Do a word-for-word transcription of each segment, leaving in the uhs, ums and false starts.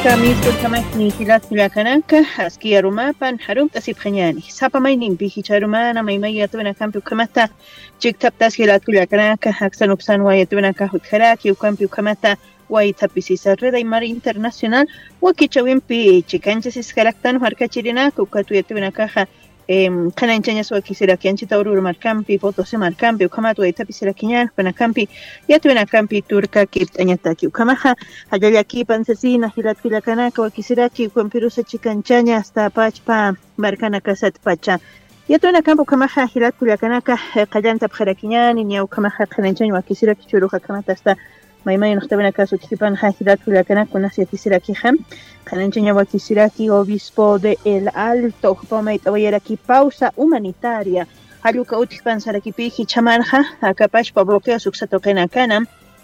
Misco Tamani Hilat Hilakanaka, Askia Rumapan, Harum Tasipanyani, Sapamainin Bihicharumana, Mayatuna Campu Kamata, Jigtaptas Hilat Hilakanaka, Haxanupsan Wayatuna Hutharaki, Campu Kamata, Waitapisi Reda Mar Internacional, Wakichawimpi, Chicanches Caractan, Marcachirina, Kukatuetuna Caja. Kananchanyas wakisira kianchita ururu markampi fotos markampi ukamatu waitapisira kinyan panakampi yatuena kampi turka kiptanyataki ukamaha hayayaki pansasina hilat kilakanaka wakisiraki ukampirusa chikanchanya hasta pachpa markana kasat pacha yatuena kampo ukamaha hilat kilakanaka kallanta bjarakinyan niya ukamaha kananchanya wakisira kichuruja kamata hasta maymay nuxtabana caso tipan hajidat kilakanaka kunasya tisira kijam Kananchanya wakisiraki obispo de El Alto Pomait Awayaraki pausa humanitaria Haluka Utpan Sarakipiki Chamarja Akapash pa bloqueo suxatokena kanam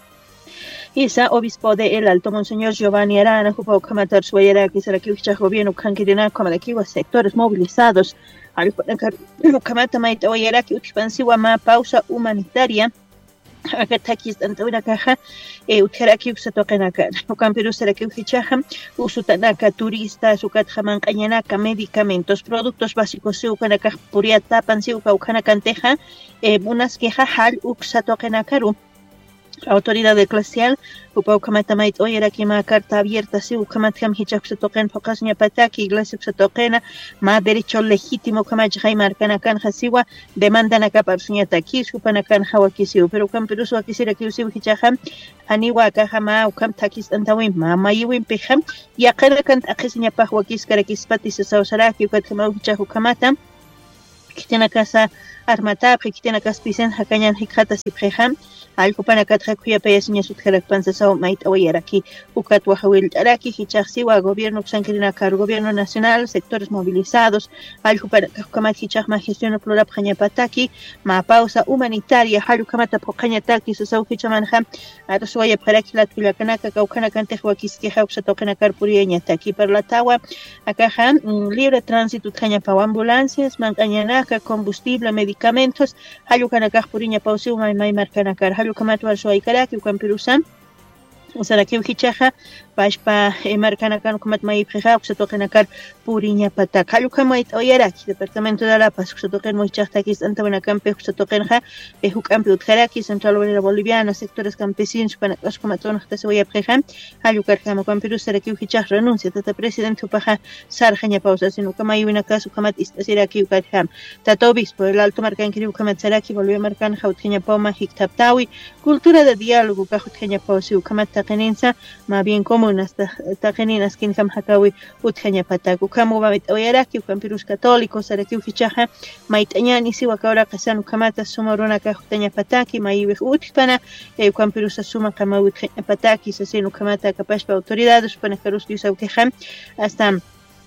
Isa obispo de El Alto Monseñor Giovanni Arana Jupa Kamatar Suayaraki Sarakiucha gobierno Kankirina Kamarakiwa sectores movilizados Haluka Kamata Mait Awayaraki Utpan Siwama pausa humanitaria Acá takis tanto una caja eh utjaraki usatokenaka ukampiru saraki uhichaham usutanaka turistas ukatjaman qañanaka medicamentos productos básicos ukanaka puriata pansi ukanakanteja eh unas queja hal usatokenakaru autoridad eclesial upaukamatamayt oyeraki ma carta abierta si ukamatkam hichaqsatoken pokasña pataki iglesia usatokena ma derecho legítimo kamajhay markanakan hasiwa demandan acá parsuñataki supanakan hawakisiu pero kampirusu akisira kiusiu hichaham aniwa kahama ukam takis antawim ma mayiwim peham yaqarakan aqisña pahwakis karakis patis sausaraki ukatma hichahu kamata kitena casa armata kitena kaspisen hakañan hikata sipreham algo para Catracuya Payasiña Sutjarak Panzasao Mait Awayaraki, Ucat Wahawil Araki, Hichasiwa, Gobierno Xanquirinacar, Gobierno Nacional, sectores movilizados, algo para Kamat Hichama Gestión Plural Pañapataki, Ma pausa humanitaria, Halukamata Pokañataki, Susau Hichamanham, Arasuaya Parakilat Pilakanaka, Kaukanakan Tehuakis, Kehauxatokenacar Puriañataki, per la Tawa, Akaham, libre tránsito Cañapau, ambulancias, Mancañanaca, combustible, medicamentos, Halukanakar Puriña Pausiuma y Maimarcanacar. Kamatu Alshoaikaraki, Ukampirusan, Saraki Hichaja, Pashpa, Marcanacan, Kumat Mai Preja, Xatokenakar, Puriña Patak, Halukamait Oyaraki, Departamento de La Paz, Xatoken Moichastakis, Antabanacampe, Xatokenja, Ejucampi Utjaraki, Central Obrera Boliviana, sectores campesinos, Panacas Comatón, Tesoya Preja, Halucarcamo, Campirus, Saraki Hichaj, renuncia, Tata Presidente Upaja, Sarjaña Pausa, sino Kamayuina Caso, Kamat Istasiraki Ucarham, Tatobis, por el Alto Marcan Kiriu Kamat Saraki, volvió a marcar Jautjeña Poma, Hiktaptawi, cultura de diálogo, Cajutjeña Pausi, Ukamat Takenensa, más bien común. Hasta Tajeninas Kinham Hakawi, Utjaña Pataku, Kamu Bamit Oyaraki, Campirus Católicos, Saraki Hichaja, Maitañani, Siwakaura, Kasanu Kamata, Sumaruna Kahutaña Pataki, Maive Utpana, Campirus Asuma Kamau Pataki, Sasenu Kamata, Kapashpa Autoridades, Panakarus Yusaukehan, hasta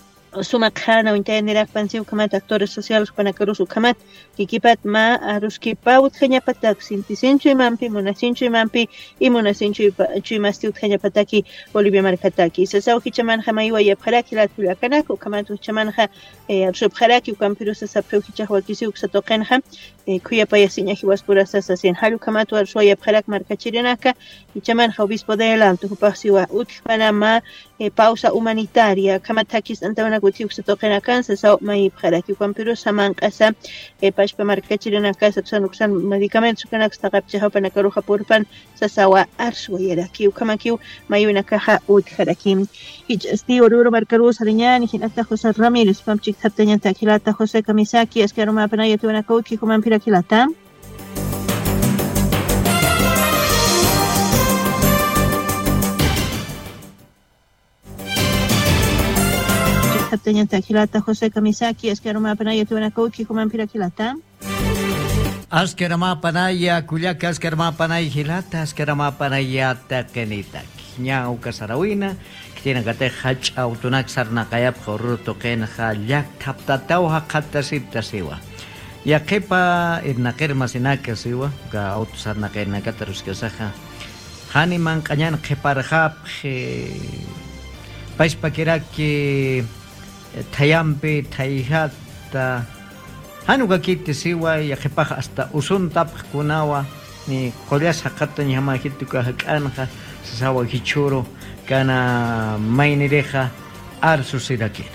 Suma Khana, Intenerak Pansiu Kamat, actores sociales, Panakarus Kamat, Kikipat Ma, Aruski Paut, Hanya Patak, Sintisenchu Mampi, Munasinchu Mampi, y Munasinchu Chimastiu Hanya Pataki, Bolivia Marcataki. Sasau Hichaman Hamaiwa Yapharaki, La Tulakanako, Kamatu Chamanha, Subharaki, Campirus Sapru Hichawakisiu, Satokenha, Kuya Payasinya, he was Purasas in Halu Kamatu, Arsoya Parak Marcachirinaka, Hichaman, Obispo de El Alto, Pasiwa, Utpanama, pausa humanitaria, Kamatakis Antana Gutiuk Satokenakan, Sasau Mai Paraki, Campirus Samancasa, Pashpa Marcachirina Casa, Sanuxan, medicamentos, Kanax, Takapcha, Panakaruja Purpan, Sasawa, Arsuera, Kiu, Kamakiu, Mayuna Kaha, Utharakim. Hichasti, Oruro Marcarus, Ariñan, Hinata José Ramírez, Pamchik Taptañan Takilata, José Kamisaki, Escaruma Panaya, Tuanakoti, Kumampira Kilata. Taptañan Takilata, José Kamisaki, Escaruma Panaya, Tuanakoti, Kumampira Kilata. Askerama Panaya, Kuliaka, Askerama Panaya, Hilata, Askerama Panaya, Takenitak, Nyau Kasarawina, Kitina Gate Hach, Autonak Sarnakayap, Horuto Kenha, Yak Taptatauha Katasipta Siwa. Yakepa Irnaker Masinaka Siwa, Ga Autusarnaka Nakataruskasaha, Haniman Kanyan Keparhap, Paispakiraki, Tayampi, Tayhata. Hanuka kiti siwa ya kepaha hasta usun tap kunawa ni koleas hakata ni hama hitu ka hakana ka sasawa hichuro Kana Mainireja Arsusiraquino.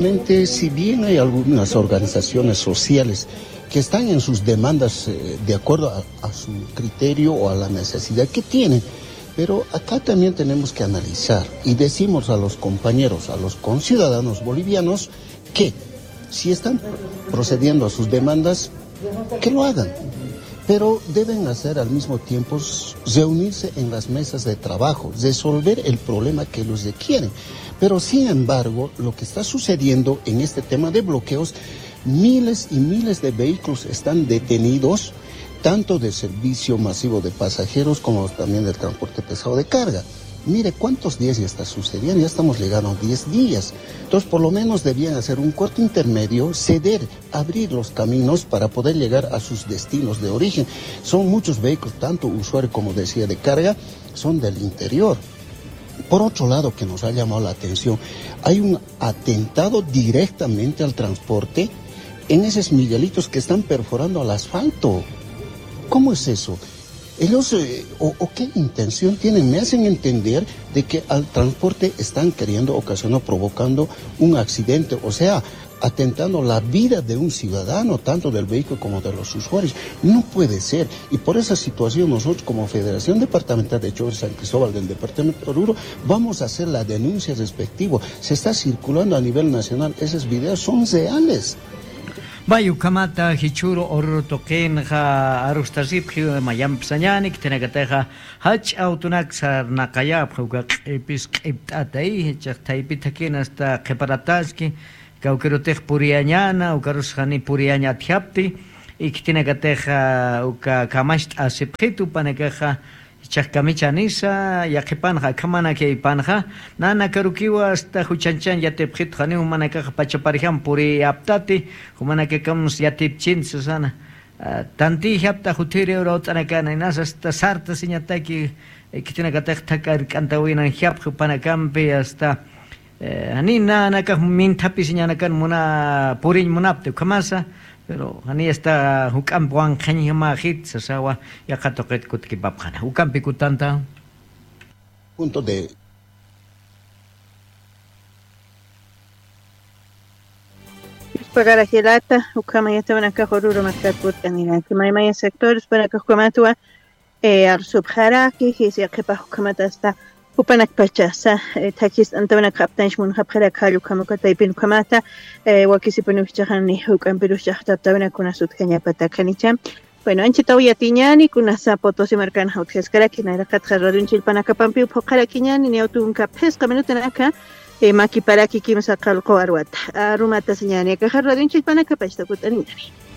Si bien hay algunas organizaciones sociales que están en sus demandas eh, de acuerdo a, a su criterio o a la necesidad que tienen, pero acá también tenemos que analizar y decimos a los compañeros, a los conciudadanos bolivianos que si están procediendo a sus demandas, que lo hagan, pero deben hacer al mismo tiempo reunirse en las mesas de trabajo, resolver el problema que los requieren. Pero sin embargo, lo que está sucediendo en este tema de bloqueos, miles y miles de vehículos están detenidos, tanto de servicio masivo de pasajeros como también del transporte pesado de carga. Mire cuántos días ya está sucediendo, ya estamos llegando a diez días. Entonces, por lo menos debían hacer un corte intermedio, ceder, abrir los caminos para poder llegar a sus destinos de origen. Son muchos vehículos, tanto usuarios como decía de carga, son del interior. Por otro lado, que nos ha llamado la atención, hay un atentado directamente al transporte en esos miguelitos que están perforando al asfalto. ¿Cómo es eso? Ellos, eh, o, o qué intención tienen, me hacen entender de que al transporte están queriendo ocasionar, provocando un accidente, o sea, atentando la vida de un ciudadano, tanto del vehículo como de los usuarios. No puede ser, y por esa situación nosotros como Federación Departamental de Chofer San Cristóbal del Departamento de Oruro vamos a hacer la denuncia respectiva. Se está circulando a nivel nacional, esos videos son reales. Bayu kamata hichuro oruro tokenja arustasip hiu mayam psanyanik tenagateja hach autonak sar nakayap huga epis iptatai hechak taipitakin hasta keparataski kaukerotej puriañana ukarusjani puriaña tiapti iktinagateja uka kamasht asipjitu panekaja chakkamichanisa yaqipanja kamanaka ipanja nana karukiwa hasta huchanchan yatepjit khani humanaka pachaparjam puri aptati humanaka kams yatipchin susana tanti hapta hutiri rotanaka nanas hasta sarta siñataki kitina kataktakar kantawina hap panakampi hasta anina naka mintapi siñanakan muna purin munapte kamasa pero ani está hukam buang khani ma khit sasawa ya khatoket kut ki bab khana hukam pikutanta punto de pagar a gelata hukam ya tabana ka horuro makat put kanina que mai mai sectores para que hukamatwa eh al subharaki que se que pa hukamata está upanak pachasa takis antabana kaptansh mun khapkhara khalu kamukata ipin kamata wakisi panu chahani hukam piru chahta tabana kuna sutkanya patakanicha bueno anchi tawya tiñani kuna sapoto si markan hautjes kara kinara katja radun chilpana kapampi phokara kiñani ni autun kapes kaminutana aka maki para ki kimsa kalko arwat arumata siñani ka radun chilpana kapasta kutani